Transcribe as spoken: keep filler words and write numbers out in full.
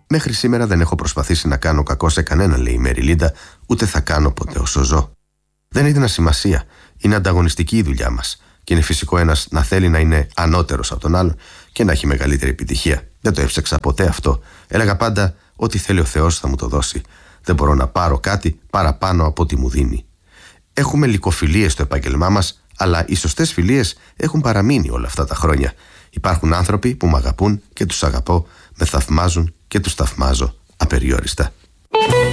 Μέχρι σήμερα δεν έχω προσπαθήσει να κάνω κακό σε κανέναν, λέει η Μεριλίντα, ούτε θα κάνω ποτέ όσο ζω. Δεν έδινα σημασία. Είναι ανταγωνιστική η δουλειά μας. Και είναι φυσικό ένας να θέλει να είναι ανώτερος από τον άλλον και να έχει μεγαλύτερη επιτυχία. Δεν το έψαξα ποτέ αυτό. Έλεγα πάντα: ό,τι θέλει ο Θεός θα μου το δώσει. Δεν μπορώ να πάρω κάτι παραπάνω από ό,τι μου δίνει. Έχουμε λυκοφιλίες στο επάγγελμά μας, αλλά οι σωστές φιλίες έχουν παραμείνει όλα αυτά τα χρόνια. Υπάρχουν άνθρωποι που με αγαπούν και τους αγαπώ, με θαυμάζουν και τους θαυμάζω απεριόριστα.